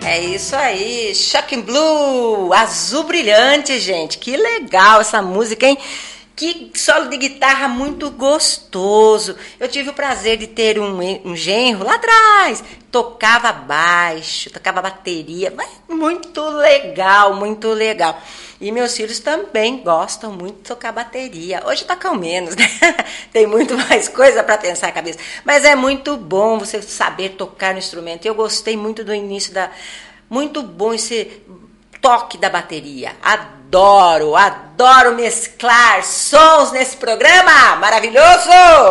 É isso aí, Shocking Blue, azul brilhante, gente. Que legal essa música, hein? Que solo de guitarra muito gostoso. Eu tive o prazer de ter um genro lá atrás. Tocava baixo, tocava bateria. Muito legal, muito legal. E meus filhos também gostam muito de tocar bateria. Hoje tocam menos, né? Tem muito mais coisa para pensar a cabeça. Mas é muito bom você saber tocar no instrumento. Eu gostei muito do início da... Muito bom esse toque da bateria. Adoro mesclar sons nesse programa maravilhoso.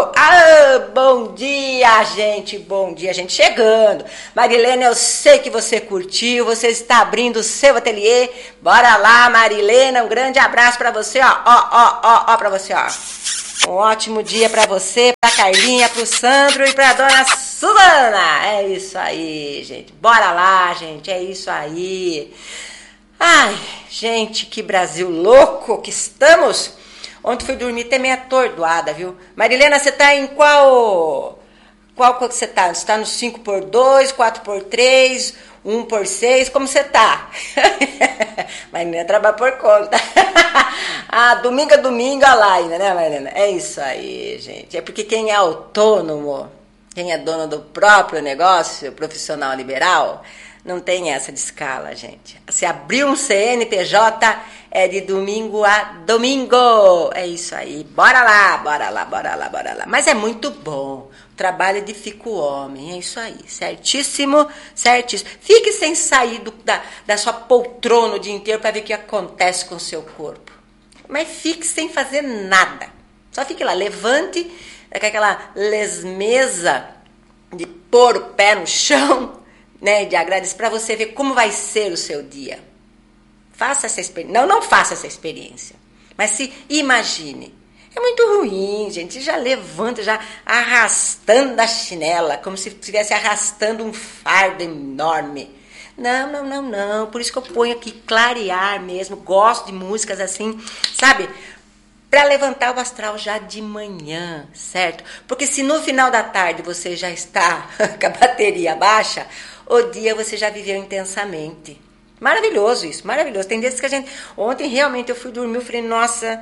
Bom dia, gente, chegando. Marilena, eu sei que você curtiu, você está abrindo o seu ateliê. Bora lá, Marilena, um grande abraço para você, ó, para você, ó. Um ótimo dia para você, pra Carlinha, pro Sandro e pra dona Suzana. É isso aí, gente. Bora lá, gente, é isso aí. Ai, gente, que Brasil louco que estamos. Ontem fui dormir até meio atordoada, viu? Marilena, você tá em qual que você tá? Você tá no 5x2, 4x3, 1x6? Como você tá? Marilena trabalha por conta. Domingo a domingo, a lá ainda, né, Marilena? É isso aí, gente. É porque quem é autônomo, quem é dono do próprio negócio, profissional liberal... Não tem essa de escala, gente. Se abrir um CNPJ, é de domingo a domingo. É isso aí. Bora lá. Mas é muito bom. O trabalho edifica o homem. É isso aí. Certíssimo. Fique sem sair da sua poltrona o dia inteiro para ver o que acontece com o seu corpo. Mas fique sem fazer nada. Só fique lá. Levante com aquela lesmeza de pôr o pé no chão, né, de agradecer, para você ver como vai ser o seu dia. Faça essa experiência. Não faça essa experiência. Mas se imagine. É muito ruim, gente. Já levanta, já arrastando a chinela, como se estivesse arrastando um fardo enorme. Não. Por isso que eu ponho aqui clarear mesmo. Gosto de músicas assim, sabe? Para levantar o astral já de manhã, certo? Porque se no final da tarde você já está com a bateria baixa, o dia você já viveu intensamente. Maravilhoso isso, maravilhoso. Tem dias que a gente... Ontem realmente eu fui dormir, eu falei, nossa,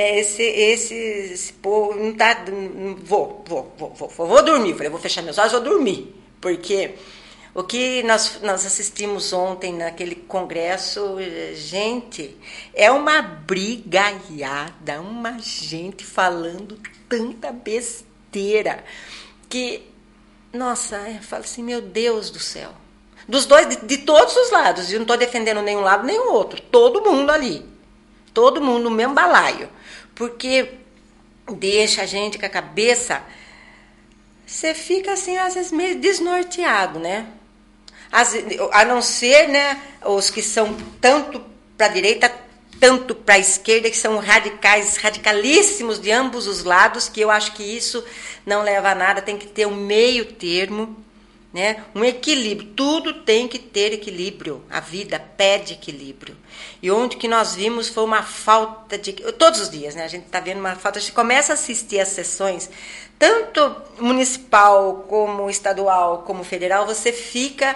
esse povo não tá... Vou dormir. Falei, vou fechar meus olhos, vou dormir. Porque o que nós assistimos ontem naquele congresso, gente, é uma brigaiada, uma gente falando tanta besteira que... Nossa, eu falo assim, meu Deus do céu. Dos dois, de todos os lados. Eu não estou defendendo nenhum lado nem o outro. Todo mundo ali. Todo mundo no mesmo balaio. Porque deixa a gente com a cabeça... Você fica assim, às vezes, meio desnorteado, né? A não ser, né, os que são tanto para a direita, tanto para a esquerda, que são radicalíssimos de ambos os lados, que eu acho que isso não leva a nada, tem que ter um meio termo, né? Um equilíbrio, tudo tem que ter equilíbrio, a vida pede equilíbrio. E onde que nós vimos foi uma falta de... Todos os dias, né? A gente está vendo uma falta de... Começa a assistir as sessões, tanto municipal, como estadual, como federal, você fica...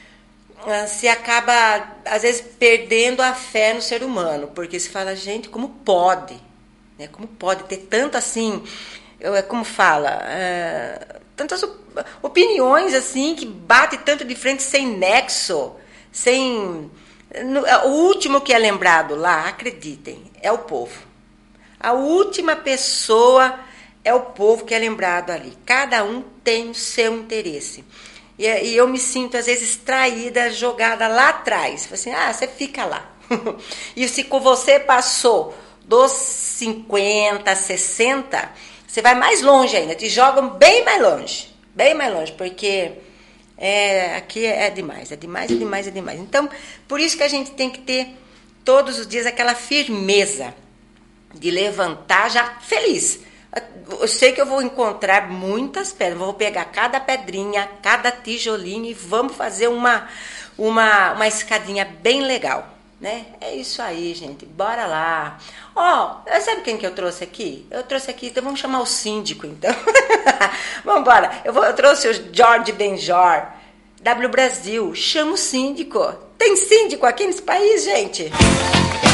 se acaba, às vezes, perdendo a fé no ser humano, porque se fala, gente, como pode? Né? Como pode ter tanto assim, como fala, tantas opiniões assim, que batem tanto de frente sem nexo, sem... O último que é lembrado lá, acreditem, é o povo. A última pessoa é o povo que é lembrado ali. Cada um tem o seu interesse. E eu me sinto, às vezes, traída, jogada lá atrás. Assim, você fica lá. E se com você passou dos 50, 60, você vai mais longe ainda. Te jogam bem mais longe, porque aqui é demais. Então, por isso que a gente tem que ter, todos os dias, aquela firmeza de levantar já feliz. Eu sei que eu vou encontrar muitas pedras, vou pegar cada pedrinha, cada tijolinho e vamos fazer uma escadinha bem legal, né? É isso aí, gente, bora lá. Sabe quem que eu trouxe aqui? Então vamos chamar o síndico, então. Vamos embora. Eu trouxe o Jorge Benjor, W Brasil, chama o síndico. Tem síndico aqui nesse país, gente?